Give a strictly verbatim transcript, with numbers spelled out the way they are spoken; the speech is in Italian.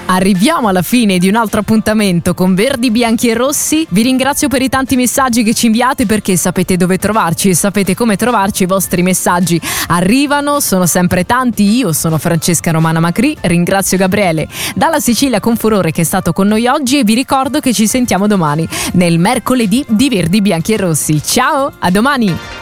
Arriviamo alla fine di un altro appuntamento con Verdi, Bianchi e Rossi. Vi ringrazio per i tanti messaggi che ci inviate, perché sapete dove trovarci e sapete come trovarci. I vostri messaggi arrivano, sono sempre tanti. Io sono Francesca Romana Macri, ringrazio Gabriele dalla Sicilia con furore che è stato con noi oggi e vi ricordo che ci sentiamo domani nel mercoledì di Verdi, Bianchi e Rossi. Ciao, a domani!